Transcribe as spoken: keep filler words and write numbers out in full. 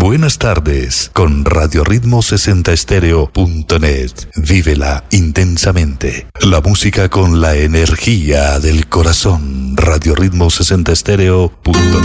Buenas tardes con Radio Ritmo sesenta Estéreo punto net. Vívela intensamente. La música con la energía del corazón. Radio Ritmo sesenta Estéreo punto net.